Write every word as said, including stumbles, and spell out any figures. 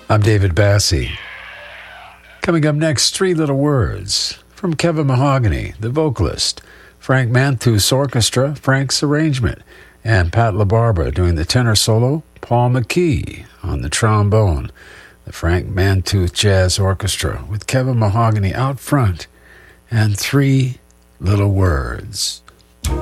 I'm David Bassie. Coming up next, Three Little Words from Kevin Mahogany, the vocalist, Frank Manthus Orchestra, Frank's arrangement, and Pat LaBarbera doing the tenor solo, Paul McKee on the trombone. The Frank Manthus Jazz Orchestra with Kevin Mahogany out front, and Three Little Words.